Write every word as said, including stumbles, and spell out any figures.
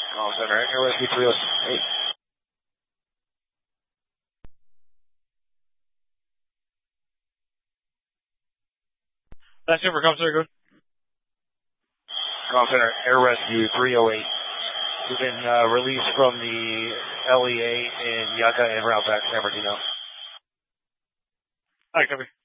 Call center, Air Rescue three oh eight. That's super, come center, good. Call center, Air Rescue three oh eight. We've been uh, released from the L E A in Yucca and route back to San Bernardino. Alright, copy.